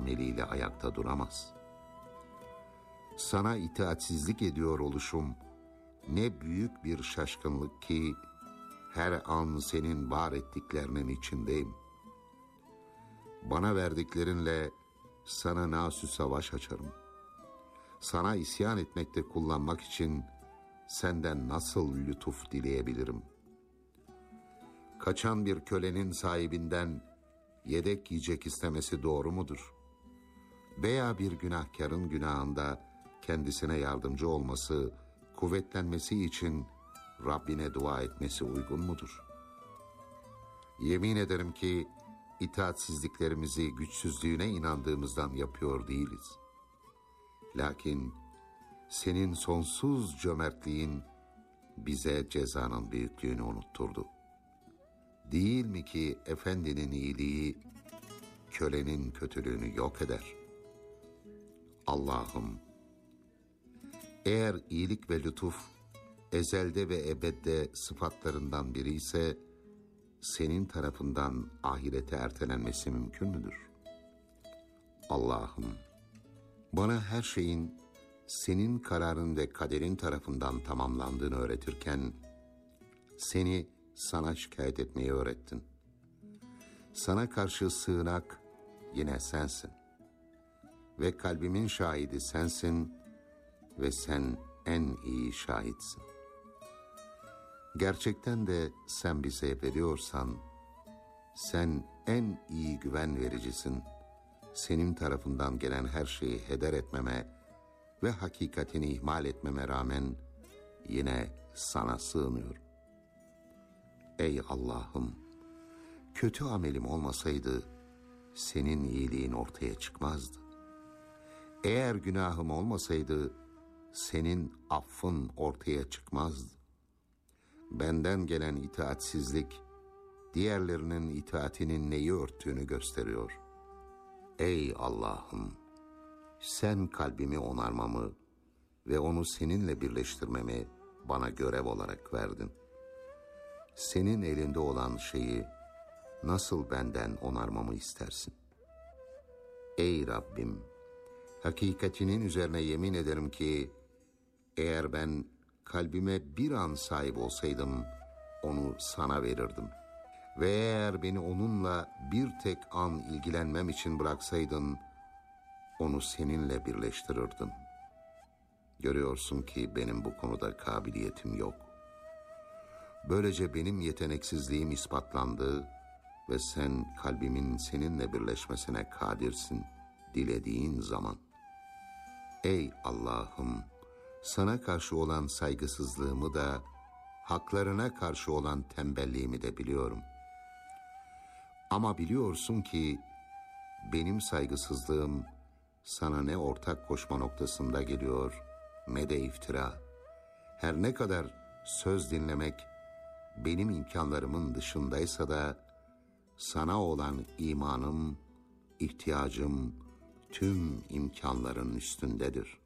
ameliyle ayakta duramaz. Sana itaatsizlik ediyor oluşum ne büyük bir şaşkınlık ki her an senin var ettiklerinin içindeyim. Bana verdiklerinle sana nasü savaş açarım. Sana isyan etmekte kullanmak için senden nasıl lütuf dileyebilirim? Kaçan bir kölenin sahibinden yedek yiyecek istemesi doğru mudur? Veya bir günahkarın günahında kendisine yardımcı olması, kuvvetlenmesi için Rabbine dua etmesi uygun mudur? Yemin ederim ki itaatsizliklerimizi güçsüzlüğüne inandığımızdan yapıyor değiliz. Lakin senin sonsuz cömertliğin bize cezanın büyüklüğünü unutturdu. Değil mi ki efendinin iyiliği kölenin kötülüğünü yok eder? Allah'ım, eğer iyilik ve lütuf ezelde ve ebedde sıfatlarından biri ise senin tarafından ahirete ertelenmesi mümkün müdür? Allah'ım, bana her şeyin senin kararın ve kaderin tarafından tamamlandığını öğretirken seni sana şikayet etmeyi öğrettin. Sana karşı sığınak yine sensin. Ve kalbimin şahidi sensin ve sen en iyi şahitsin. Gerçekten de sen bize veriyorsan, sen en iyi güven vericisin. Senin tarafından gelen her şeyi heder etmeme ve hakikatini ihmal etmeme rağmen yine sana sığınıyorum. Ey Allah'ım, kötü amelim olmasaydı senin iyiliğin ortaya çıkmazdı. Eğer günahım olmasaydı senin affın ortaya çıkmazdı. Benden gelen itaatsizlik diğerlerinin itaatinin neyi örttüğünü gösteriyor. Ey Allah'ım, sen kalbimi onarmamı ve onu seninle birleştirmemi bana görev olarak verdin. Senin elinde olan şeyi nasıl benden onarmamı istersin? Ey Rabbim, hakikatinin üzerine yemin ederim ki eğer ben kalbime bir an sahip olsaydım onu sana verirdim. Ve eğer beni onunla bir tek an ilgilenmem için bıraksaydın onu seninle birleştirirdim. Görüyorsun ki benim bu konuda kabiliyetim yok. Böylece benim yeteneksizliğim ispatlandı ve sen kalbimin seninle birleşmesine kadirsin dilediğin zaman. Ey Allah'ım, sana karşı olan saygısızlığımı da, haklarına karşı olan tembelliğimi de biliyorum. Ama biliyorsun ki benim saygısızlığım sana ne ortak koşma noktasında geliyor ne de iftira. Her ne kadar söz dinlemek benim imkanlarımın dışındaysa da sana olan imanım, ihtiyacım tüm imkanların üstündedir.